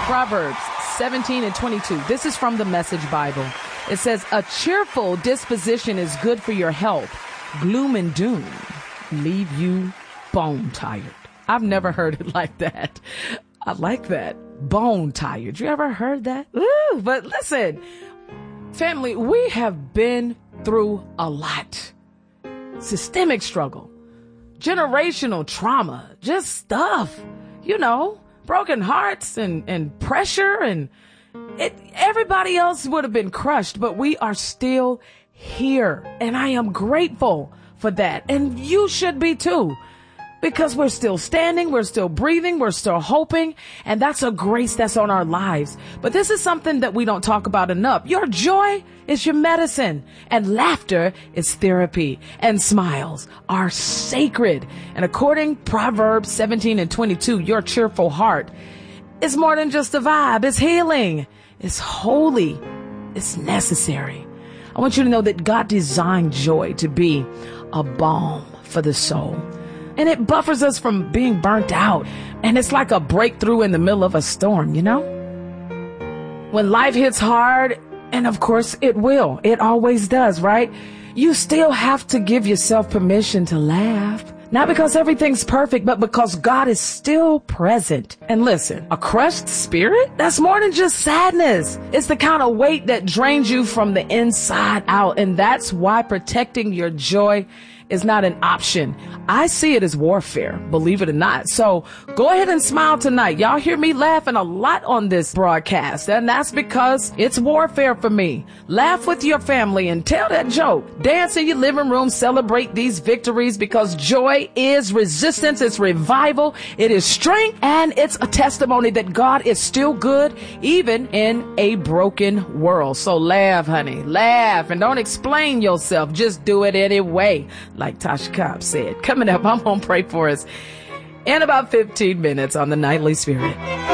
Proverbs 17 and 22. This is from the Message Bible. It says, a cheerful disposition is good for your health. Gloom and doom leave you bone tired. I've never heard it like that. I like that. Bone tired. You ever heard that? Ooh, but listen, family, we have been through a lot. Systemic struggle, generational trauma, just stuff, broken hearts and pressure, and everybody else would have been crushed, but we are still here. And I am grateful for that. And you should be too, because we're still standing, we're still breathing, we're still hoping. And that's a grace that's on our lives. But this is something that we don't talk about enough. Your joy is your medicine, and laughter is therapy, and smiles are sacred. And according to Proverbs 17 and 22, your cheerful heart is more than just a vibe. It's healing. It's holy. It's necessary. I want you to know that God designed joy to be a balm for the soul. And it buffers us from being burnt out. And it's like a breakthrough in the middle of a storm, When life hits hard, and of course it will. It always does, right? You still have to give yourself permission to laugh. Not because everything's perfect, but because God is still present. And listen, a crushed spirit, that's more than just sadness. It's the kind of weight that drains you from the inside out. And that's why protecting your joy is not an option. I see it as warfare, believe it or not. So go ahead and smile tonight. Y'all hear me laughing a lot on this broadcast, and that's because it's warfare for me. Laugh with your family and tell that joke. Dance in your living room, celebrate these victories, because joy is resistance, it's revival, it is strength, and it's a testimony that God is still good, even in a broken world. So laugh, honey, laugh, and don't explain yourself. Just do it anyway. Like Tasha Cobb said. Coming up, I'm going to pray for us in about 15 minutes on the Nightly Spirit.